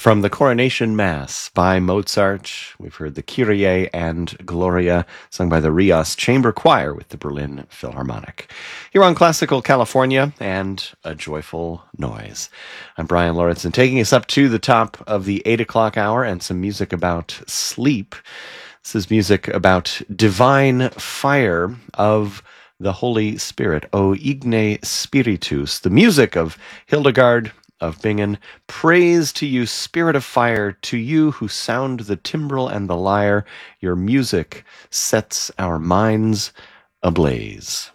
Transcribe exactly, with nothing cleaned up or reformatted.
From the Coronation Mass by Mozart, we've heard the Kyrie and Gloria, sung by the Rios Chamber Choir with the Berlin Philharmonic. Here on Classical California and A Joyful Noise. I'm Brian Lauritsen, taking us up to the top of the eight o'clock hour and some music about sleep. This is music about divine fire of the Holy Spirit, O Igne Spiritus, the music of Hildegard of Bingen. Praise to you, Spirit of Fire, to you who sound the timbrel and the lyre. Your music sets our minds ablaze.